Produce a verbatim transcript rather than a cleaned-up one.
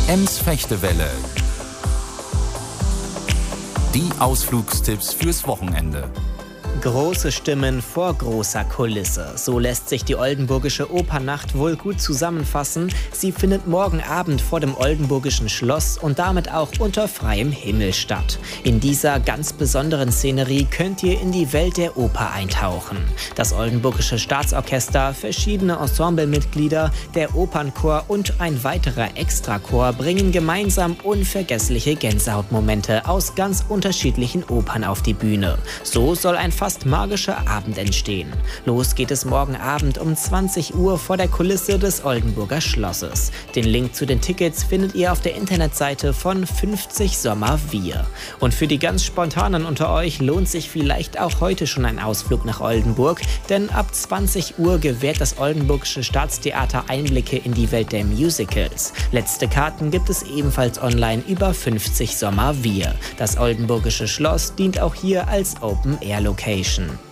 Ems Fechtewelle. Die Ausflugstipps fürs Wochenende. Große Stimmen vor großer Kulisse. So lässt sich die Oldenburgische Opernnacht wohl gut zusammenfassen. Sie findet morgen Abend vor dem Oldenburgischen Schloss und damit auch unter freiem Himmel statt. In dieser ganz besonderen Szenerie könnt ihr in die Welt der Oper eintauchen. Das Oldenburgische Staatsorchester, verschiedene Ensemblemitglieder, der Opernchor und ein weiterer Extrachor bringen gemeinsam unvergessliche Gänsehautmomente aus ganz unterschiedlichen Opern auf die Bühne. So soll ein fast magischer Abend entstehen. Los geht es morgen Abend um zwanzig Uhr vor der Kulisse des Oldenburger Schlosses. Den Link zu den Tickets findet ihr auf der Internetseite von fünfzig Sommer Wir. Und für die ganz Spontanen unter euch lohnt sich vielleicht auch heute schon ein Ausflug nach Oldenburg, denn ab zwanzig Uhr gewährt das Oldenburgische Staatstheater Einblicke in die Welt der Musicals. Letzte Karten gibt es ebenfalls online über fünfzig Sommer Wir. Das Oldenburgische Schloss dient auch hier als Open-Air-Location.